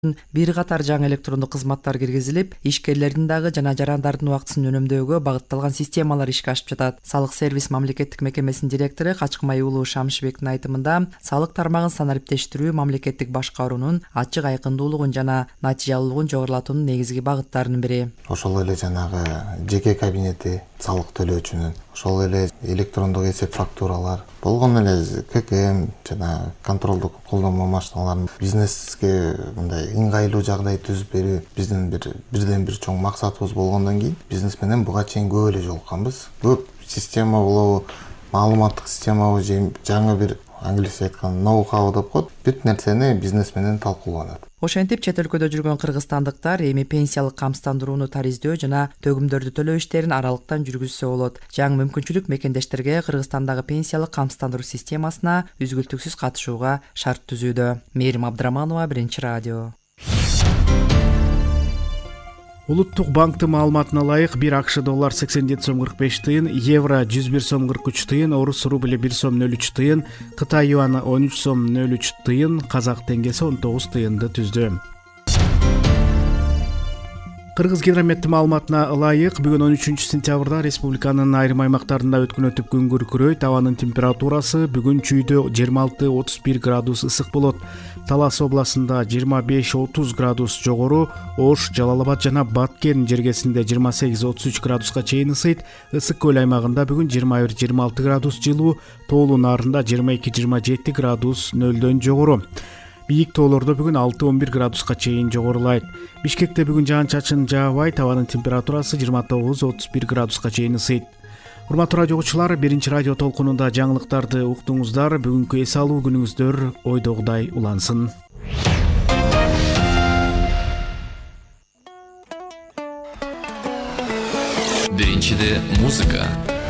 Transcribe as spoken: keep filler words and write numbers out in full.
бир катар жаңы электрондук кызматтар киргизилип, ишкерлердин дагы жана жарандардын убактысын үнөмдөөгө багытталган системалар ишке ашып жатат. Салык сервис мамлекеттик мекемесинин директору Качкмай уулу Шамшыбектин айтымында, салык тармагын санариптештирүү мамлекеттик башкаруунун ачык айкындуулугун жана натыйжалуулугун жогорулатуунун негизги багыттарынын бири. Ошол эле жанагы жеке кабинети салык төлөөчүнүн, ошол эле электрондук эсеп фактуралар, болгон эле ККМ жана контролдук колдонмо машиналарын бизнеске мындай ыңгайлуу жагдай түзүп берүү биздин бир бирден бир чоң максатыбыз болгондон кийин бизнес менен буга чейин көп эле жолукканбыз. Көп система болобу, маалыматтык системабы же жаңы бир англисче айтканда ноу-хау деп коет, бүт нерсени бизнес менен талкууланат. Ошентип чет өлкөдө жүргөн кыргызстандыктар эми пенсиялык камсыздандырууну тариздөө жана төгүмдөрдү төлөө иштерин аралыктан жүргүзсө болот. Жаңы мүмкүнчүлүк мекендештерге Кыргызстандагы пенсиялык камсыздандыруу системасына үзгүлтүксүз катышууга шарт түзүүдө. Мээрим Абдыраманова, Биринчи радио. Улуттук банктын маалыматына ылайык бир АКШ доллар сексен жети сом кырк беш тыйын, евро жүз бир сом кырк үч тыйын, орус рубли бир сом нөл үч тыйын, Кытай юаны он үч сом нөл үч тыйын, казак теңгеси он тогуз тыйынды түздү. Кыргызгидрометтин маалыматына ылайык бүгүн он үчүнчү сентябрда республиканын айрым аймактарында өткөн өтүп күн күркүрөйт, абанын температурасы бүгүн чүйдө жыйырма алты отуз бир градус ысык болот. Талас областында жыйырма беш отуз градус жогору, Ош, Жалал-Абад жана Баткен жергесинде жыйырма сегиз отуз үч градуска чейин ысыйт. Ысык көл аймагында бүгүн жыйырма бир жыйырма алты градус жылуу, тоолуу нарында жыйырма эки жыйырма жети градус нөлдөн жогору. Бийик тоолордо бүгүн алты он бир градуска чейин жогорулайт. Бишкекте бүгүн жаан-чачын жаабайт, абанын температурасы жыйырма тогуз отуз бир градуска чейин ысыйт. Урматтуу радио угуучулар, Биринчи радио толкунунда жаңылыктарды уктуңуздар. Бүгүнкү эс алуу күнүңүздөр ойдогудай улансын. Биринчиде музыка.